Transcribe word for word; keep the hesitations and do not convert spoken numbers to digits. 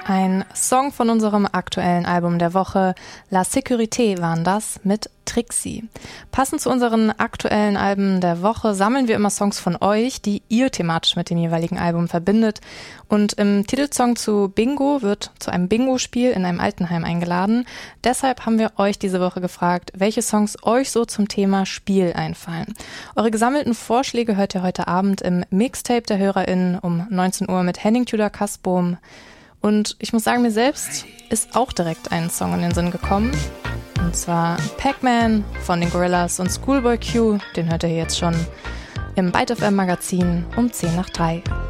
Ein Song von unserem aktuellen Album der Woche, La Sécurité waren das, mit Trixie. Passend zu unseren aktuellen Alben der Woche sammeln wir immer Songs von euch, die ihr thematisch mit dem jeweiligen Album verbindet. Und im Titelsong zu Bingo wird zu einem Bingo-Spiel in einem Altenheim eingeladen. Deshalb haben wir euch diese Woche gefragt, welche Songs euch so zum Thema Spiel einfallen. Eure gesammelten Vorschläge hört ihr heute Abend im Mixtape der HörerInnen um neunzehn Uhr mit Henning Tudor-Kasbohm. Und ich muss sagen, mir selbst ist auch direkt ein Song in den Sinn gekommen. Und zwar Pac-Man von den Gorillaz und Schoolboy Q. Den hört ihr jetzt schon im Byte F M Magazin um zehn nach drei.